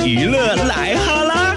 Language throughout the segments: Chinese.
娱乐来哈啦。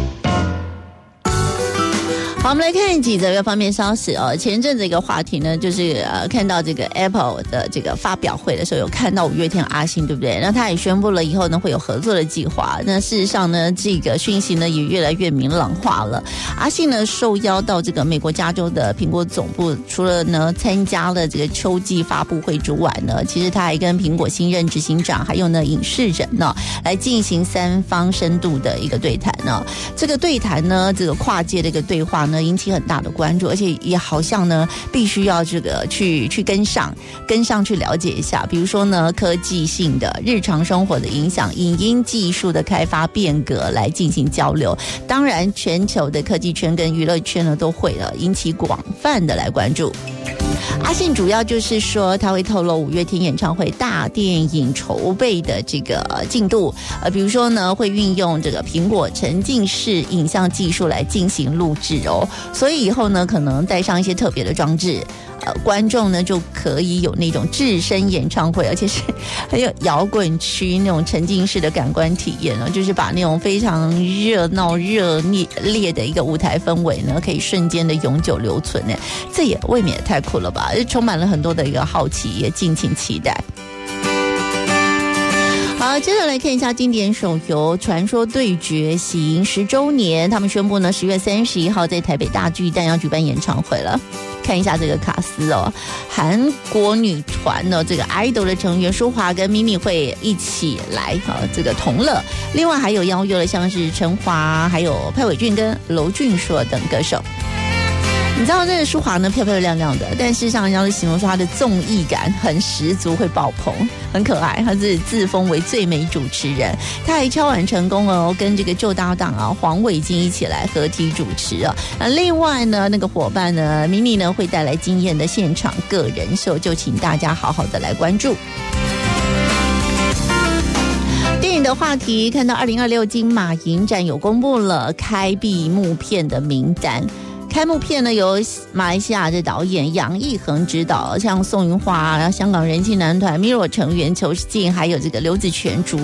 好，我们来看几则方面消息哦。前阵子一个话题呢，就是看到这个 Apple 的这个发表会的时候，有看到五月天阿信，对不对？那他也宣布了以后呢，会有合作的计划。那事实上呢，这个讯息呢也越来越明朗化了。阿信呢受邀到这个美国加州的苹果总部，除了呢参加了这个秋季发布会之外呢，其实他还跟苹果新任执行长还有呢影视人呢来进行三方深度的一个对谈呢。这个对谈呢，这个跨界的一个对话呢，引起很大的关注，而且也好像呢，必须要这个去跟上去了解一下。比如说呢，科技性的日常生活的影响，影音技术的开发变革来进行交流。当然，全球的科技圈跟娱乐圈呢，都会了引起广泛的来关注。阿信主要就是说，他会透露五月天演唱会大电影筹备的这个进度，比如说呢，会运用这个苹果沉浸式影像技术来进行录制哦，所以以后呢，可能带上一些特别的装置。观众呢就可以有那种置身演唱会，而且是很有摇滚区那种沉浸式的感官体验呢，就是把那种非常热闹热烈的一个舞台氛围呢，可以瞬间的永久留存呢，这也未免也太酷了吧，充满了很多的一个好奇，也敬请期待。好，接着来看一下经典手游《传说对决》喜迎10周年，他们宣布呢10月31号在台北大巨蛋要举办演唱会了。看一下这个卡司哦，韩国女团呢，这个 idol 的成员舒华跟咪咪会一起来这个同乐，另外还有邀约了像是陈华、还有潘伟俊跟娄俊硕等歌手。你知道这个舒华呢漂漂亮亮的，但事实上人家是形容说她的综艺感很十足，会爆棚，很可爱。她是自封为最美主持人，她还敲碗成功哦，跟这个旧搭档黄伟晋一起来合体主持啊。另外呢，那个伙伴呢，咪咪呢会带来惊艳的现场个人秀，就请大家好好的来关注。电影的话题，看到2026金马影展有公布了开闭幕片的名单。开幕片呢由马来西亚的导演杨义恒执导，像宋云华、香港人气男团 Mirror 成员裘世静，还有这个刘子权主